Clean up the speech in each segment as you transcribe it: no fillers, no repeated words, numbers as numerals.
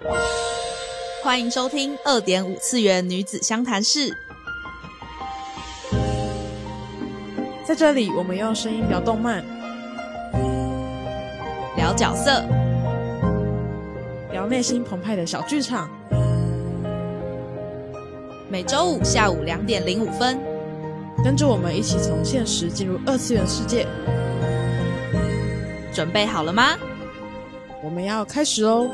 欢迎收听2.5次元女子相谈室。 在这里，我们用声音聊动漫， 聊角色， 聊内心澎湃的小剧场。 每周五下午2点05分， 跟着我们一起从现实进入2次元世界。 准备好了吗？ 我们要开始喽！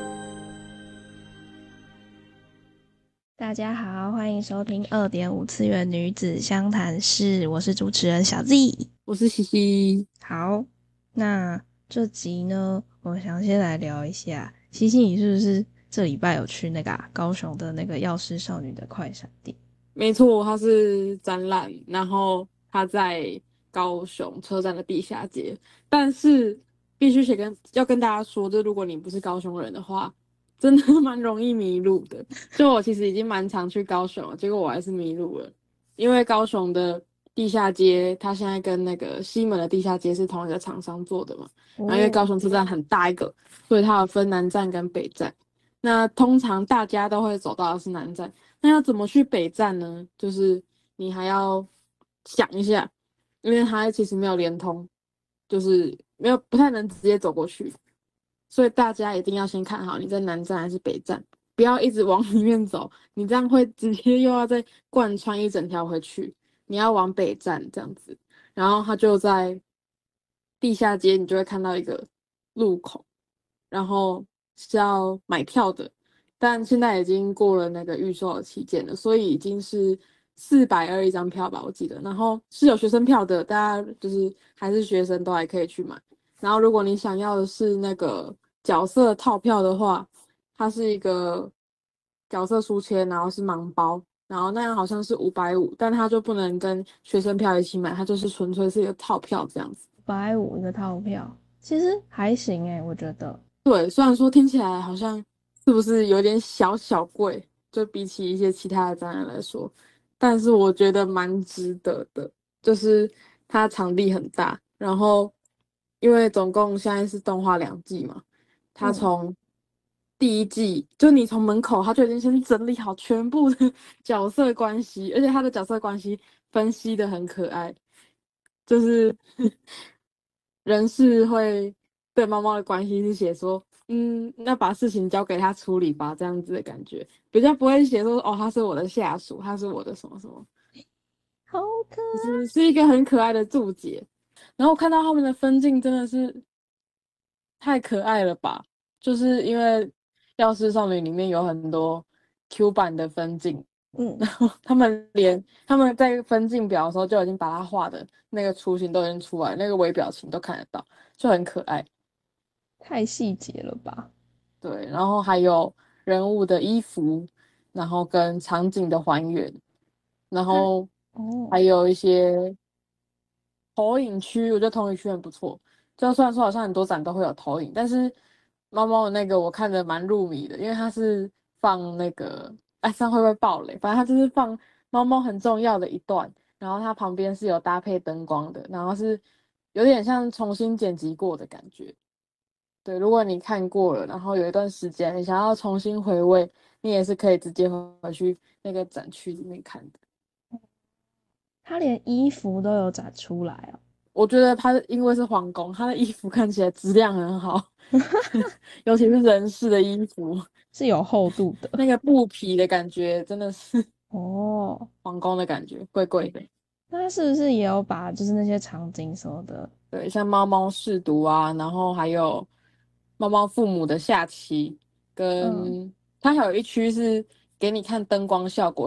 大家好，欢迎收听2.5次元女子相谈室，我是主持人小 Z， 我是西西。 好，那这集呢，我想先来聊一下，西西你是不是这礼拜有去那个高雄的那个药师少女的快闪店？ 没错，它是展览，然后它在高雄车站的地下街，但是必须要跟大家说，就如果你不是高雄人的话，真的蛮容易迷路的。就我其实已经蛮常去高雄了，结果我还是迷路了，因为高雄的地下街，它现在跟那个西门的地下街是同一个厂商做的嘛。然后因为高雄车站很大一个，所以它有分南站跟北站。那通常大家都会走到的是南站，那要怎么去北站呢？就是你还要想一下，因为它其实没有连通，就是不太能直接走过去。所以大家一定要先看好你在南站还是北站，不要一直往里面走，你这样会直接又要再贯穿一整条回去。你要往北站这样子，然后它就在地下街，你就会看到一个路口，然后是要买票的，但现在已经过了那个预售的期间了，所以已经是420一张票吧，我记得。然后是有学生票的，大家就是还是学生都还可以去买。然后如果你想要的是那个角色套票的话，它是一个角色书签，然后是盲包，然后那样好像是550，但它就不能跟学生票一起买，它就是纯粹是一个套票这样子。 550一个套票，其实还行欸，我觉得。 对，虽然说听起来好像是不是有点小贵，就比起一些其他的展览来说，但是我觉得蛮值得的，就是它场地很大，然后因为总共现在是动画2季嘛，它从第一季就你从门口，它就已经先整理好全部的角色关系，而且它的角色关系分析的很可爱，就是人事会对猫猫的关系是写说，那把事情交给他处理吧，这样子的感觉，比较不会写说，哦，他是我的下属，他是我的什么什么， 好可爱， 是一个很可爱的注解。然后看到他们的分镜真的是太可爱了吧，就是因为药师少女里面有很多 Q 版的分镜，然后他们在分镜表的时候就已经把它画的那个雏形都已经出来，那个微表情都看得到，就很可爱。 太细节了吧？ 对，然后还有人物的衣服，然后跟场景的还原，然后还有一些投影区，我觉得投影区很不错。就虽然说好像很多展都会有投影，但是猫猫的那个我看得蛮入迷的，因为它是放那个，这样会不会爆雷？反正它就是放猫猫很重要的一段，然后它旁边是有搭配灯光的，然后是有点像重新剪辑过的感觉。对，如果你看过了，然后有一段时间你想要重新回味，你也是可以直接回去那个展区里面看的。 他连衣服都有展出来哦。 我觉得他因为是皇宫，他的衣服看起来质量很好，尤其是人事的衣服是有厚度的， 那个布皮的感觉真的是皇宫的感觉，贵贵的。 那他是不是也有把就是那些场景什么的， 对，像猫猫试毒啊，然后还有猫猫父母的下棋，跟它还有一区是给你看灯光效果。